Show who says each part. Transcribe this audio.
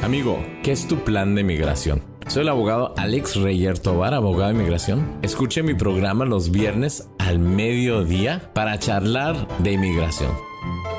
Speaker 1: Amigo, ¿qué es tu plan de migración? Soy el abogado Alex Reyer Tovar, abogado de inmigración. Escuche mi programa los viernes al mediodía para charlar de inmigración.